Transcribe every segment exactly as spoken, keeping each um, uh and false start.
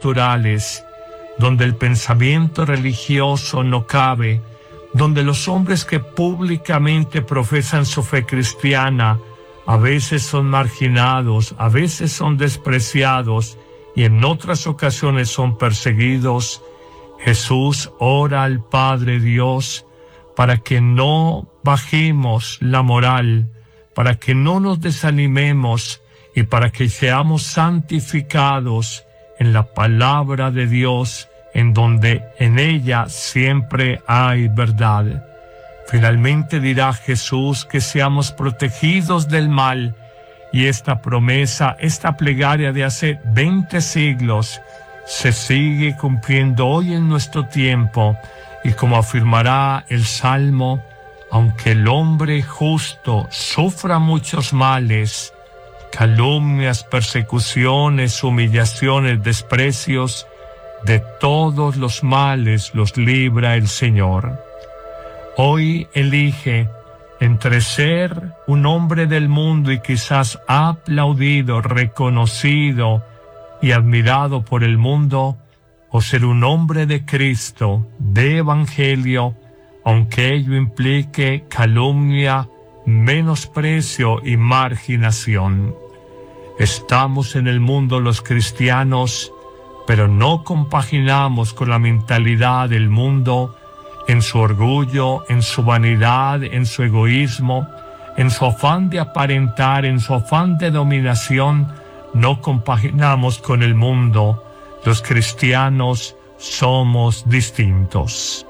culturales, donde el pensamiento religioso no cabe, donde los hombres que públicamente profesan su fe cristiana a veces son marginados, a veces son despreciados y en otras ocasiones son perseguidos, Jesús ora al Padre Dios para que no bajemos la moral, para que no nos desanimemos y para que seamos santificados en la palabra de Dios, en donde en ella siempre hay verdad. Finalmente dirá Jesús que seamos protegidos del mal, y esta promesa, esta plegaria de hace veinte siglos, se sigue cumpliendo hoy en nuestro tiempo, y como afirmará el Salmo, aunque el hombre justo sufra muchos males, calumnias, persecuciones, humillaciones, desprecios, de todos los males los libra el Señor. Hoy elige entre ser un hombre del mundo y quizás aplaudido, reconocido y admirado por el mundo, o ser un hombre de Cristo, de Evangelio, aunque ello implique calumnia, menosprecio y marginación. Estamos en el mundo los cristianos, pero no compaginamos con la mentalidad del mundo, en su orgullo, en su vanidad, en su egoísmo, en su afán de aparentar, en su afán de dominación, no compaginamos con el mundo. Los cristianos somos distintos.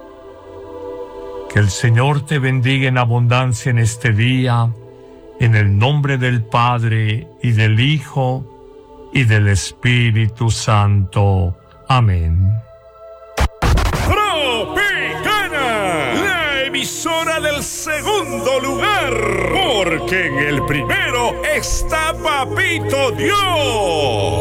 Que el Señor te bendiga en abundancia en este día, en el nombre del Padre, y del Hijo, y del Espíritu Santo. Amén. Tropicana, la emisora del segundo lugar, porque en el primero está Papito Dios.